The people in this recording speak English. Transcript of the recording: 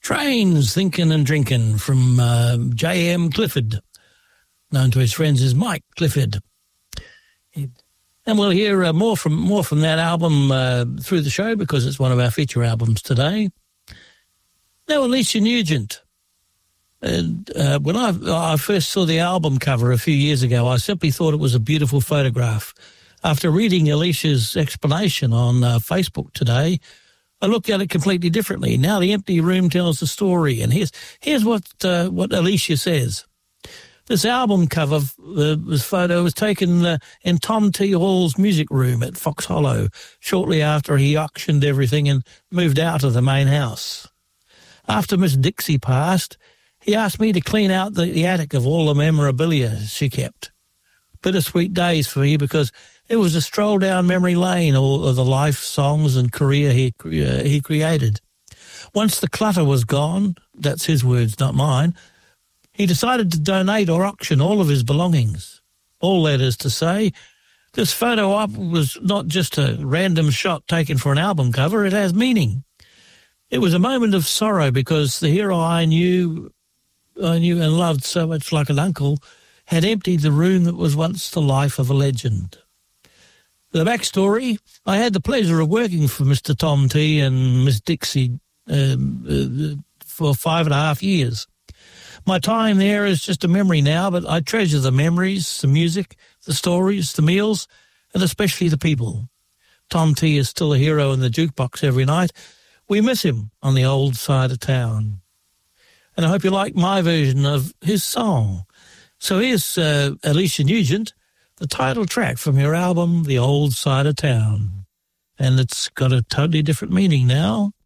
Trains, Thinking and Drinking from J.M. Clifford, known to his friends as Mike Clifford. And we'll hear more from that album through the show because it's one of our feature albums today. Now, Alicia Nugent. When I first saw the album cover a few years ago, I simply thought it was a beautiful photograph. After reading Alicia's explanation on Facebook today, I looked at it completely differently. Now the empty room tells the story, and here's what Alicia says. This album cover, this photo was taken in Tom T. Hall's music room at Fox Hollow shortly after he auctioned everything and moved out of the main house. After Miss Dixie passed, he asked me to clean out the attic of all the memorabilia she kept. Bittersweet days for me because it was a stroll down memory lane, all of the life, songs and career he created. Once the clutter was gone, that's his words, not mine, he decided to donate or auction all of his belongings. All that is to say, this photo op was not just a random shot taken for an album cover, it has meaning. It was a moment of sorrow because the hero I knew and loved so much like an uncle had emptied the room that was once the life of a legend. The backstory, I had the pleasure of working for Mr. Tom T. and Miss Dixie for 5.5 years. My time there is just a memory now, but I treasure the memories, the music, the stories, the meals, and especially the people. Tom T. is still a hero in the jukebox every night. We miss him on the old side of town. And I hope you like my version of his song. So here's Alicia Nugent, the title track from her album, The Old Side of Town. And it's got a totally different meaning now.